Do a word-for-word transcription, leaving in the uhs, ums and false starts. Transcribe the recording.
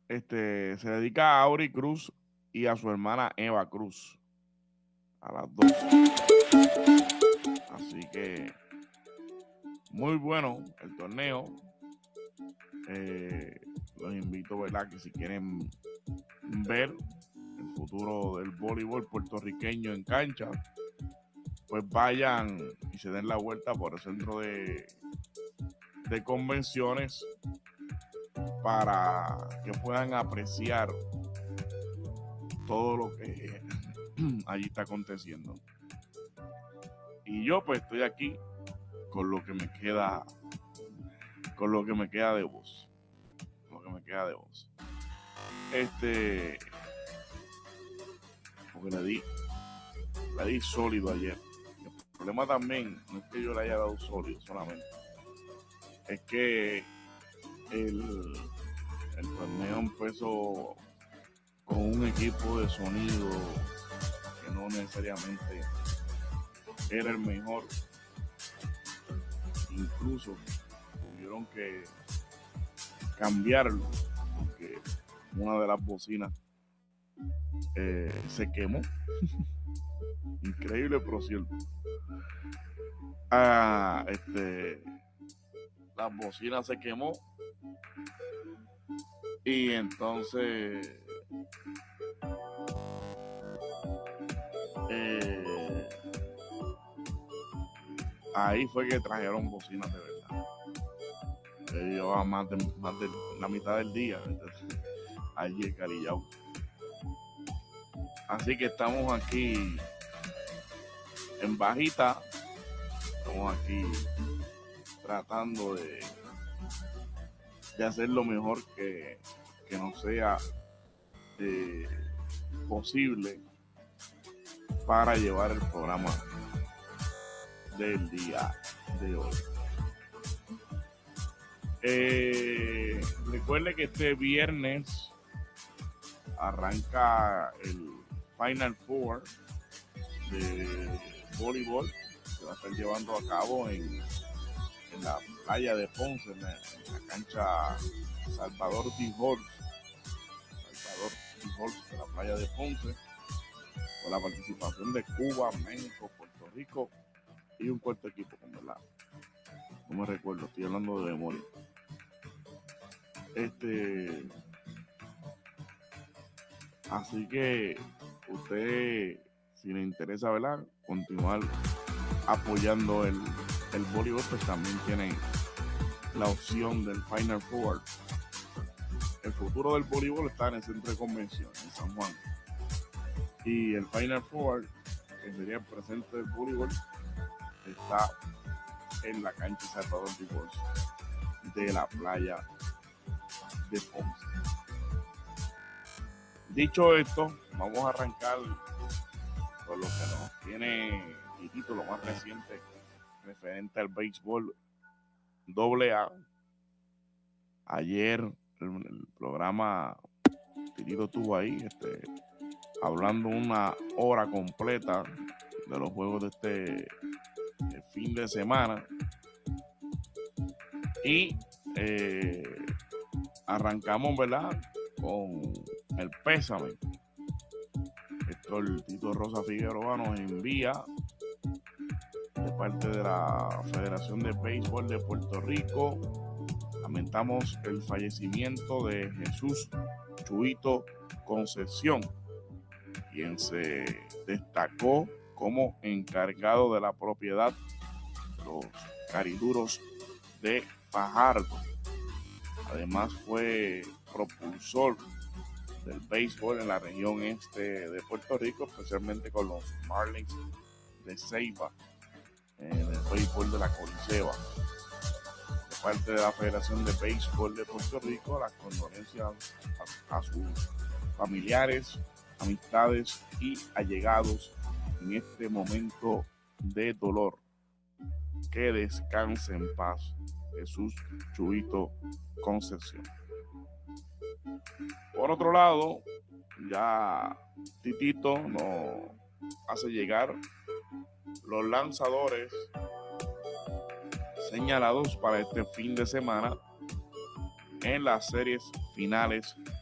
Este, se dedica a Auri Cruz y a su hermana Eva Cruz. A las dos. Así que muy bueno el torneo. Eh, los invito, ¿verdad? Que si quieren ver el futuro del voleibol puertorriqueño en cancha, pues vayan y se den la vuelta por el centro de, de convenciones para que puedan apreciar todo lo que allí está aconteciendo. Y yo pues estoy aquí con lo que me queda, con lo que me queda de voz, lo que me queda de voz. Este, porque le di, le di sólido ayer. El problema también no es que yo le haya dado sólido solamente, es que el, el torneo empezó con un equipo de sonido que no necesariamente era el mejor. Incluso tuvieron que cambiarlo porque una de las bocinas eh, se quemó. Increíble, pero cierto. Ah, este, la bocina se quemó y entonces eh, ahí fue que trajeron bocinas de verdad. Eh, llevaba más de, más de la mitad del día entonces, allí encarillado. Así que estamos aquí en bajita, estamos aquí tratando de, de hacer lo mejor que, que nos sea eh, posible para llevar el programa del día de hoy. Eh, recuerde que este viernes arranca el Final Four de voleibol, se va a estar llevando a cabo en, en la playa de Ponce, en la, en la cancha Salvador Dijol, Salvador Dijol de la playa de Ponce, con la participación de Cuba, México, Puerto Rico y un cuarto equipo, con verdad. No me recuerdo, estoy hablando de memoria. Este, así que usted, si le interesa, ¿verdad?, continuar apoyando el, el voleibol, pues también tiene la opción del Final Four. El futuro del voleibol está en el centro de convenciones en San Juan. Y el Final Four, que sería el presente del voleibol, está en la cancha Salvador Dijol de la playa de Ponce. Dicho esto, vamos a arrancar con lo que nos tiene el título más reciente referente al béisbol doble A. Ayer el, el programa Tirito estuvo ahí este, hablando una hora completa de los juegos de este de fin de semana y eh, arrancamos, ¿verdad?, con el pésame. Esto el Tito Rosa Figueroa nos envía de parte de la Federación de Béisbol de Puerto Rico. Lamentamos el fallecimiento de Jesús Chuito Concepción, quien se destacó como encargado de la propiedad Los Cariduros de Fajardo. Además fue propulsor del béisbol en la región este de Puerto Rico, especialmente con los Marlins de Ceiba, en el béisbol de la Coliseba. De parte de la Federación de Béisbol de Puerto Rico, las condolencias a, a sus familiares, amistades y allegados en este momento de dolor. Que descanse en paz Jesús Chuito Concepción. Por otro lado, ya Titito nos hace llegar los lanzadores señalados para este fin de semana en las series finales